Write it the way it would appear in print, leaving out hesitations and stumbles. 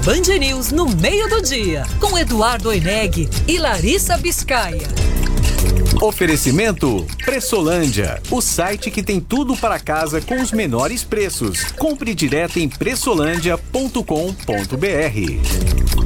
Band News no meio do dia, com Eduardo Oineg e Larissa Biscaia. Oferecimento Pressolândia, o site que tem tudo para casa com os menores preços. Compre direto em pressolândia.com.br.